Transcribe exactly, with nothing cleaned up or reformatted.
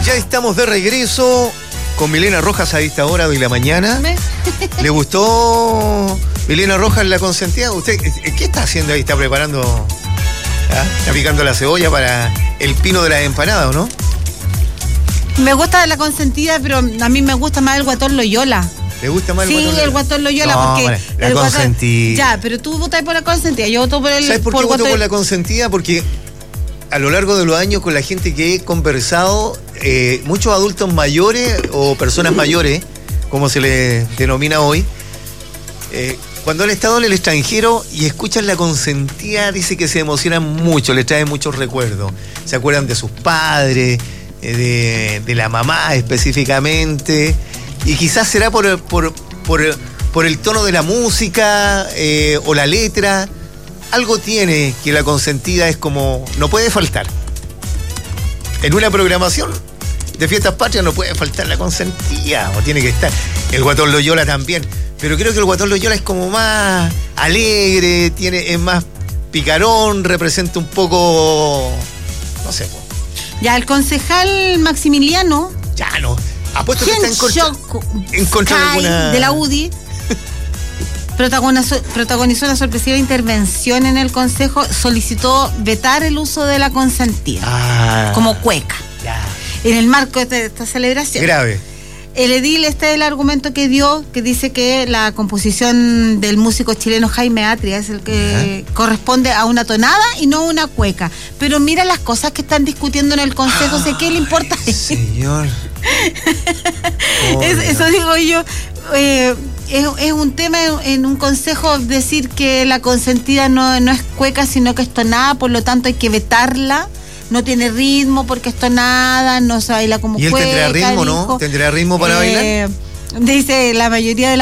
Ya estamos de regreso con Milena Rojas a esta hora de la mañana. ¿Le gustó Milena Rojas la consentida? ¿Usted qué está haciendo ahí? ¿Está preparando? ¿Ah? ¿Está picando la cebolla para el pino de las empanadas, o no? Me gusta la consentida, pero a mí me gusta más el guatón Loyola. ¿Le gusta más el sí, guatón Loyola? el guatón Loyola, no, porque... la el consentida. Guatón, ya, pero tú votas por la consentida, yo voto por el... ¿Sabes por, por qué voto guatón... por la consentida? Porque a lo largo de los años con la gente que he conversado, eh, muchos adultos mayores o personas mayores, como se les denomina hoy, eh, cuando han estado en el extranjero y escuchan la consentida, dice que se emocionan mucho, les trae muchos recuerdos. Se acuerdan de sus padres, eh, de, de la mamá específicamente, y quizás será por, por, por, por el tono de la música eh, o la letra. Algo tiene que la consentida es como... no puede faltar. En una programación de fiestas patrias no puede faltar la consentida, o tiene que estar. El guatón Loyola también. Pero creo que el guatón Loyola es como más alegre, tiene, es más picarón, representa un poco... no sé. Ya, el concejal Maximiliano... Ya no. Apuesto que está en contra, en contra de alguna... de la U D I... Protagonizó, protagonizó una sorpresiva intervención en el Consejo, solicitó vetar el uso de la consentida ah, como cueca ya. En el marco de esta, de esta celebración. Grave. El edil, este es el argumento que dio, que dice que la composición del músico chileno Jaime Atria es el que uh-huh. corresponde a una tonada y no a una cueca. Pero mira las cosas que están discutiendo en el Consejo, ¿sé qué le importa? Ay, señor. es, eso digo yo. Eh, es, es un tema en, en un consejo decir que la consentida no, no es cueca, sino que es tonada, por lo tanto hay que vetarla. No tiene ritmo porque es tonada, no se baila como cueca. ¿Y él cueca, tendrá ritmo, dijo, no? ¿Tendrá ritmo para eh, bailar? Dice la mayoría de